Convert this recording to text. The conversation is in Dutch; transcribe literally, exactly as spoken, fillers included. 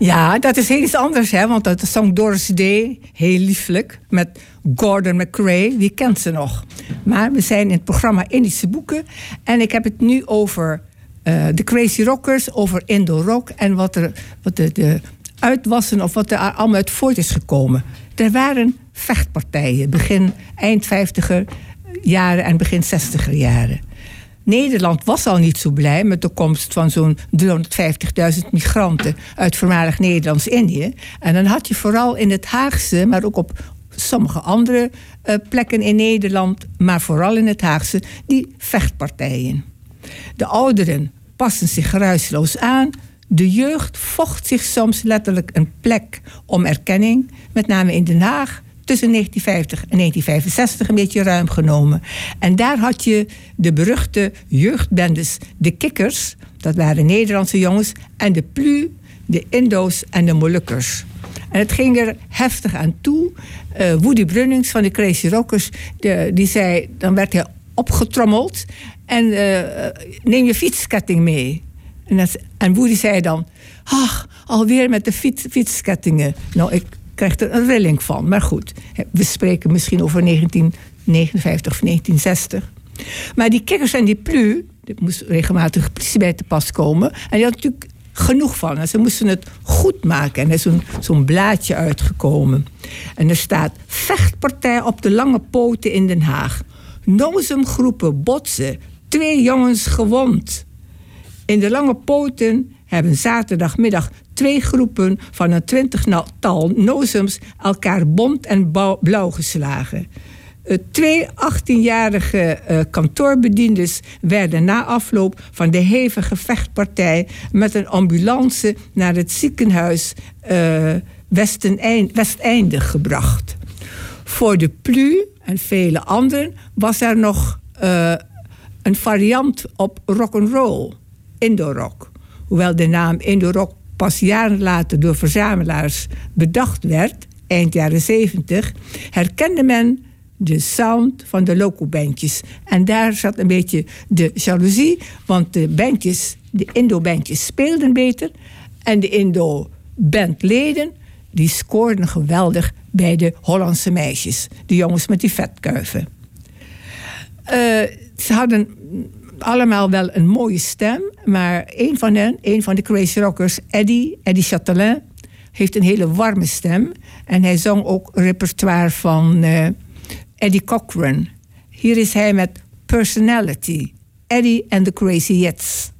Ja, dat is heel iets anders, hè? Want dat zong Doris Day, heel lieflijk, met Gordon McRae. Wie kent ze nog? Maar we zijn in het programma Indische Boeken. En ik heb het nu over uh, de Crazy Rockers, over Indo-rock en wat er wat de, de uit was en of wat er allemaal uit voort is gekomen. Er waren vechtpartijen, begin, eind vijftiger jaren en begin zestiger jaren. Nederland was al niet zo blij met de komst van zo'n driehonderdvijftigduizend migranten uit voormalig Nederlands-Indië. En dan had je vooral in het Haagse, maar ook op sommige andere uh, plekken in Nederland, maar vooral in het Haagse, die vechtpartijen. De ouderen passen zich geruisloos aan. De jeugd vocht zich soms letterlijk een plek om erkenning, met name in Den Haag, tussen negentien vijftig en negentien vijfenzestig een beetje ruim genomen. En daar had je de beruchte jeugdbendes De Kikkers, dat waren Nederlandse jongens, en de Plu, de Indo's en de Molukkers. En het ging er heftig aan toe. Uh, Woody Brunnings van de Crazy Rockers, de, die zei, dan werd hij opgetrommeld en uh, neem je fietsketting mee. En, dat, en Woody zei dan, ach, alweer met de fiets, fietskettingen. Nou, ik krijg er een rilling van. Maar goed, we spreken misschien over negentien negenenvijftig of negentien zestig. Maar die Kikkers en die Plu, er moest regelmatig politie bij te pas komen. En die had natuurlijk genoeg van. En ze moesten het goed maken. En er is zo'n, zo'n blaadje uitgekomen. En er staat, vechtpartij op de lange poten in Den Haag. Nozemgroepen botsen. Twee jongens gewond. In de lange poten hebben zaterdagmiddag twee groepen van een twintigtal nozems elkaar bont en blauw geslagen. Twee achttienjarige uh, kantoorbediendes werden na afloop van de hevige vechtpartij met een ambulance naar het ziekenhuis uh, Westeinde gebracht. Voor de Plu en vele anderen was er nog uh, een variant op rock'n'roll, Indo-rock. Hoewel de naam Indo-rock pas jaren later door verzamelaars bedacht werd, eind jaren zeventig, herkende men de sound van de loco-bandjes. En daar zat een beetje de jaloezie, want de bandjes, de Indo-bandjes speelden beter en de Indo-bandleden, die scoorden geweldig bij de Hollandse meisjes, de jongens met die vetkuiven. Uh, ze hadden allemaal wel een mooie stem, maar een van hen, een van de Crazy Rockers, Eddie, Eddie Chatelain, heeft een hele warme stem. En hij zong ook repertoire van uh, Eddie Cochran. Hier is hij met Personality, Eddie and the Crazy Jets.